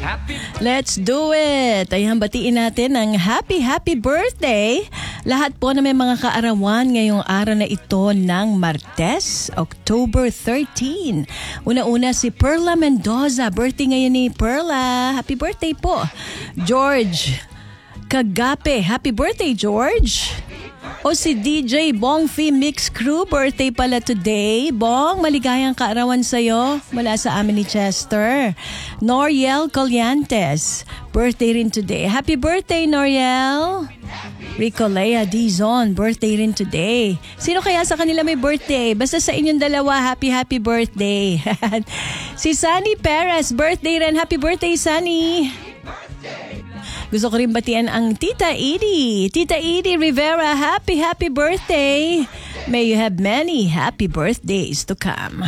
Let's do it! Ayan, batiin natin ang happy birthday. Lahat po na may mga kaarawan ngayong araw na ito ng Martes, October 13. Una-una si Perla Mendoza. Birthday ngayon ni Perla. Happy birthday po. George Kagape. Happy birthday, George. O si DJ Bongfi Mix Crew, birthday pala today. Bong, maligayang kaarawan sa'yo mula sa amin ni Chester. Noriel Colyantes, birthday rin today. Happy birthday, Noriel. Rico Lea Dizon, birthday rin today. Sino kaya sa kanila may birthday? Basta sa inyong dalawa, happy birthday. Si Sunny Perez, birthday rin. Happy birthday, Sunny. Gusto ko rin batian ang Tita Edie. Tita Edie Rivera, happy birthday. May you have many happy birthdays to come.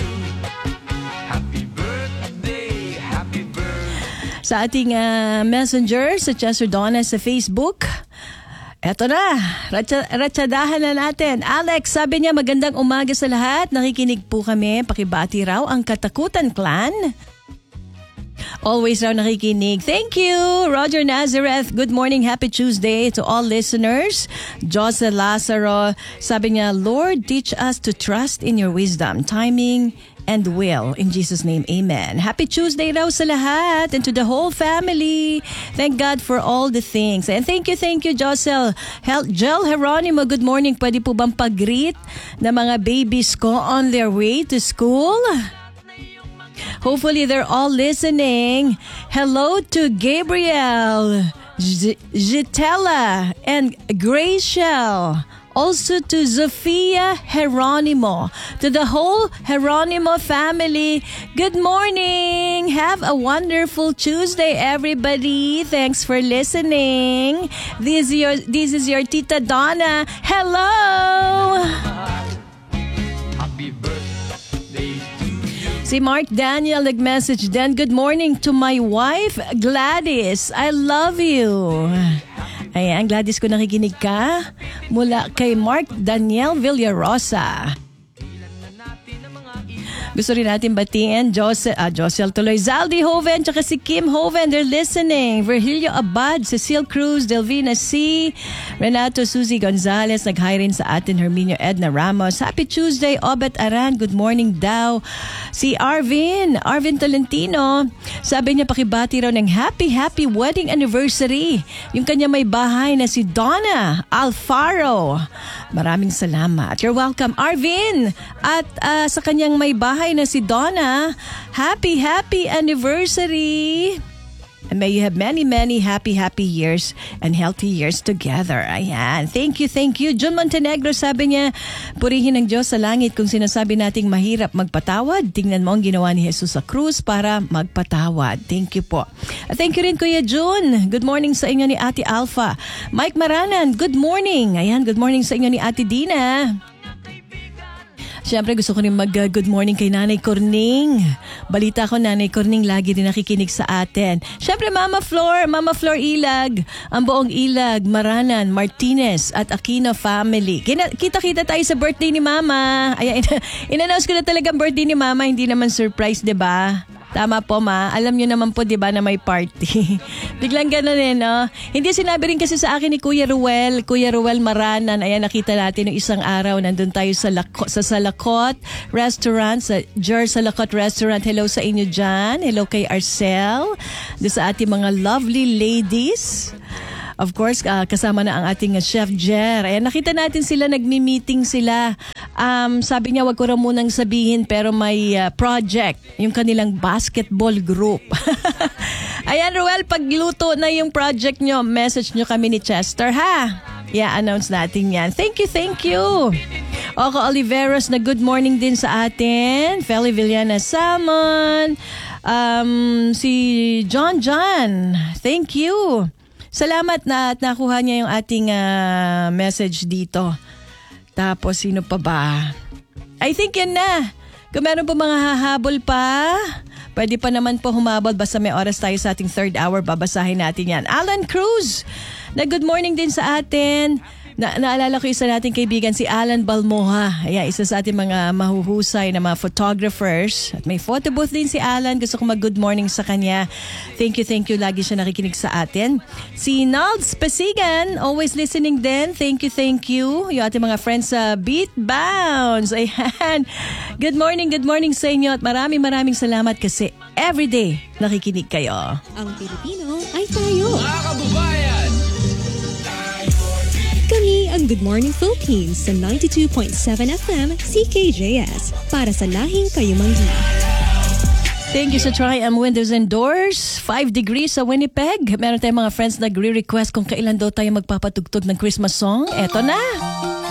Happy birthday, happy birthday. Sa ating messenger, sa Chester Donna sa Facebook, eto na, ratsadahan na natin. Alex, sabi niya magandang umaga sa lahat. Nakikinig po kami. Pakibati raw ang Katakutan Clan. Always raw nakikinig. Thank you, Roger Nazareth. Good morning, happy Tuesday to all listeners. Jose Lazaro, sabi niya, Lord, teach us to trust in your wisdom, timing, and will. In Jesus' name, amen. Happy Tuesday raw sa lahat and to the whole family. Thank God for all the things. And thank you, Josel. Jel Geronimo, good morning. Pwede po bang pag-greet na mga babies ko on their way to school? Hopefully they're all listening. Hello to Gabriel, Gitella, and Graciel. Also to Zofia Geronimo. To the whole Geronimo family, good morning. Have a wonderful Tuesday, everybody. Thanks for listening. This is your Tita Donna. Hello. Happy birthday. Si Mark Daniel nag-message din, good morning to my wife, Gladys. I love you. Ayan, Gladys, kung nakikinig ka, mula kay Mark Daniel Villarosa. Gusto rin natin batiin Josel tuloy, Zaldi Hoven, tsaka si Kim Hoven, they're listening. Virgilio Abad, Cecile Cruz, Delvina C, Renato Suzy Gonzalez, nag-hi rin sa atin, Herminio Edna Ramos. Happy Tuesday, Obet Aran, good morning daw. Si Arvin Tolentino, sabi niya pakibati raw ng happy wedding anniversary. Yung kanya may bahay na si Donna Alfaro. Maraming salamat. You're welcome, Arvin. At sa kanyang may bahay na si Donna, happy anniversary. And may you have many happy years and healthy years together. Ayan. Thank you. John Montenegro, sabi niya, purihin ng Diyos sa langit kung sinasabi nating mahirap magpatawad. Tingnan mo ang ginawa ni Jesus sa krus para magpatawad. Thank you po. At thank you rin, Kuya June. Good morning sa inyo ni Ate Alpha. Mike Maranan, good morning. Ayan, good morning sa inyo ni Ate Dina. Siyempre gusto ko rin mag-good morning kay Nanay Corning. Balita ko Nanay Corning lagi din nakikinig sa atin. Siyempre Mama Flor Ilag, ang buong Ilag, Maranan, Martinez at Aquino family. Kita-kita tayo sa birthday ni Mama. Ayan, in-announce ko na talagang birthday ni Mama, hindi naman surprise, 'di ba? Tama po, Ma. Alam niyo naman po, di ba, na may party. Biglang gano'n no? Hindi sinabi rin kasi sa akin ni Kuya Ruel Maranan. Ayan, nakita natin yung isang araw. Nandun tayo sa Salakot Restaurant, sa Jer Salakot Restaurant. Hello sa inyo dyan. Hello kay Arcel. Doon sa ating mga lovely ladies. Of course, kasama na ang ating Chef Jer. Ayan, nakita natin sila, nagmi-meeting sila. Sabi niya, wag ko raw munang sabihin, pero may project, yung kanilang basketball group. Ayan, Ruel, pagluto na yung project nyo, message nyo kami ni Chester, ha? I-announce natin yan. Thank you. Oko Oliveros na good morning din sa atin. Feli Villana Salmon. Si John, thank you. Salamat na at nakuha niya yung ating message dito. Tapos, sino pa ba? I think yan na. Kung meron po mga hahabol pa, pwede pa naman po humabol. Basta may oras tayo sa ating third hour, babasahin natin yan. Alan Cruz, na good morning din sa atin. Naalala ko isa nating kaibigan, si Alan Balmoha. Ayan, isa sa ating mga mahuhusay na mga photographers. At may photo booth din si Alan. Gusto ko mag-good morning sa kanya. Thank you. Lagi siya nakikinig sa atin. Si Nalds Pasigan, always listening din. Thank you. Yung ating mga friends sa Beat Bounce. Ayan. Good morning sa inyo at maraming salamat kasi everyday nakikinig kayo. Ang Pilipino ay tayo. Mga kababayan! Kami ang Good Morning Philippines sa 92.7 FM CKJS para sa lahing kayumanggi. Thank you sa Tri-M Windows and Doors. 5 degrees sa Winnipeg. Meron tayong mga friends nagre-request kung kailan daw tayo magpapatugtog ng Christmas song. Eto na!